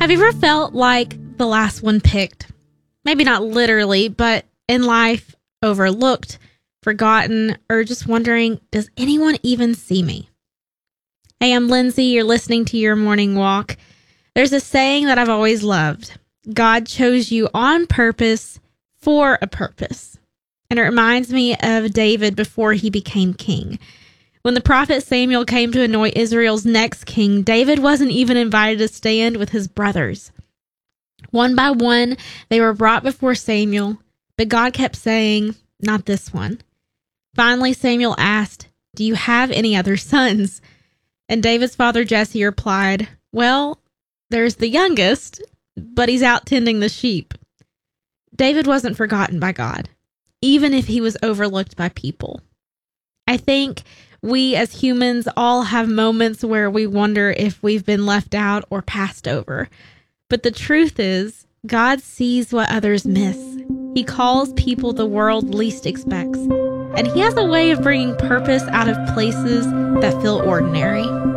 Have you ever felt like the last one picked? Maybe not literally, but in life, overlooked, forgotten, or just wondering, does anyone even see me? Hey, I'm Lindsay. You're listening to Your Morning Walk. There's a saying that I've always loved. God chose you on purpose for a purpose. And it reminds me of David before he became king. When the prophet Samuel came to anoint Israel's next king, David wasn't even invited to stand with his brothers. One by one, they were brought before Samuel, but God kept saying, not this one. Finally, Samuel asked, do you have any other sons? And David's father Jesse replied, well, there's the youngest, but he's out tending the sheep. David wasn't forgotten by God, even if he was overlooked by people. I think we as humans all have moments where we wonder if we've been left out or passed over. But the truth is, God sees what others miss. He calls people the world least expects. And he has a way of bringing purpose out of places that feel ordinary.